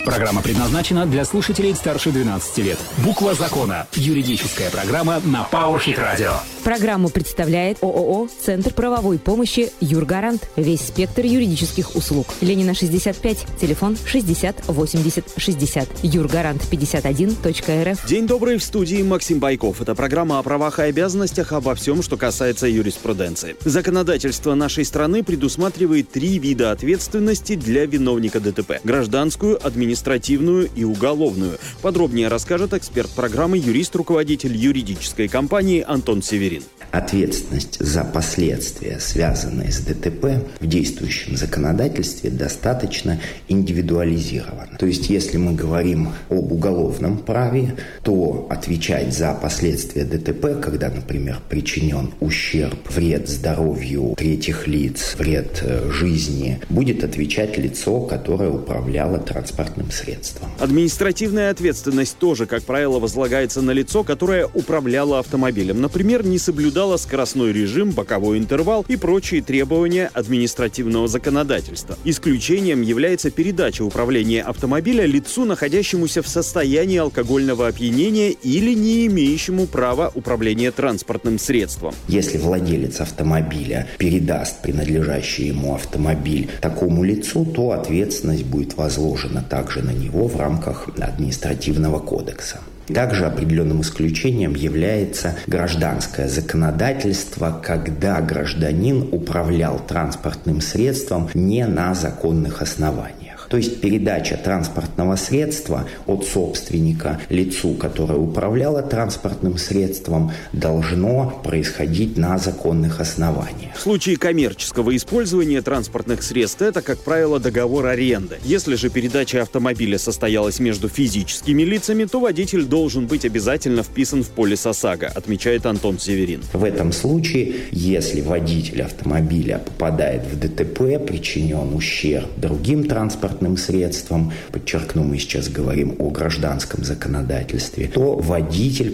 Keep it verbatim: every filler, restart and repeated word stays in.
Программа предназначена для слушателей старше двенадцати лет. Буква закона. Юридическая программа на PowerHit Radio. Программу представляет ООО «Центр правовой помощи Юргарант». Весь спектр юридических услуг. Ленина, шестьдесят пять. Телефон шестьдесят восемьдесят шестьдесят. Юргарант пятьдесят один точка эр эф. День добрый, в студии Максим Байков. Это программа о правах и обязанностях, обо всем, что касается юриспруденции. Законодательство нашей страны предусматривает три вида ответственности для виновника ДТП: гражданскую, административную и уголовную. Подробнее расскажет эксперт программы, юрист-руководитель юридической компании Антон Северин. Ответственность за последствия, связанные с ДТП, в действующем законодательстве достаточно индивидуализирована. То есть, если мы говорим об уголовном праве, то отвечать за последствия ДТП, когда, например, причинен ущерб, вред здоровью третьих лиц, вред жизни, будет отвечать лицо, которое управляло транспортным средством. Административная ответственность тоже, как правило, возлагается на лицо, которое управляло автомобилем. Например, не соблюдало скоростной режим, боковой интервал и прочие требования административного законодательства. Исключением является передача управления автомобиля лицу, находящемуся в состоянии алкогольного опьянения или не имеющему права управления транспортным средством. Если владелец автомобиля передаст принадлежащий ему автомобиль такому лицу, то ответственность будет возложена также на него в рамках административного кодекса. Также определенным исключением является гражданское законодательство, когда гражданин управлял транспортным средством не на законных основаниях. То есть передача транспортного средства от собственника лицу, которое управляло транспортным средством, должно происходить на законных основаниях. В случае коммерческого использования транспортных средств это, как правило, договор аренды. Если же передача автомобиля состоялась между физическими лицами, то водитель должен быть обязательно вписан в полис ОСАГО, отмечает Антон Северин. В этом случае, если водитель автомобиля попадает в ДТП, причинен ущерб другим транспортным средством, подчеркну, мы сейчас говорим о гражданском законодательстве, то водитель